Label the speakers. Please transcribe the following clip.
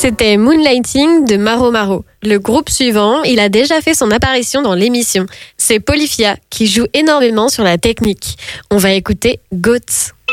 Speaker 1: C'était Moonlighting de Maro Maro. Le groupe suivant, il a déjà fait son apparition dans l'émission. C'est Polyphia qui joue énormément sur la technique. On va écouter Goats.